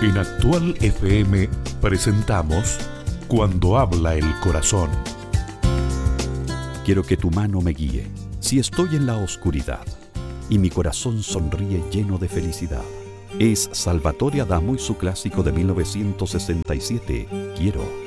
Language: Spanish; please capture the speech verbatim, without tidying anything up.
En Actual F M presentamos Cuando habla el corazón. Quiero que tu mano me guíe si estoy en la oscuridad y mi corazón sonríe lleno de felicidad. Es Salvatore Adamo y su clásico de mil novecientos sesenta y siete, Quiero.